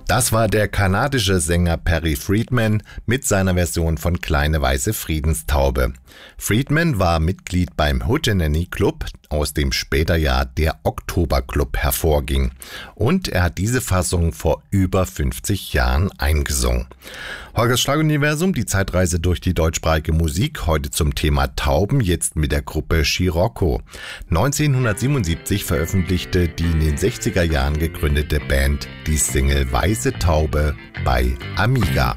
Das war der kanadische Sänger Perry Friedman mit seiner Version von Kleine weiße Friedenstaube. Friedman war Mitglied beim Hootenanny Club, aus dem später ja der Oktoberclub hervorging. Und er hat diese Fassung vor über 50 Jahren eingesungen. Holgers Schlaguniversum, die Zeitreise durch die deutschsprachige Musik, heute zum Thema Tauben, jetzt mit der Gruppe Scirocco. 1977 veröffentlichte die in den 60er Jahren gegründete Band die Single Weiße Taube bei Amiga.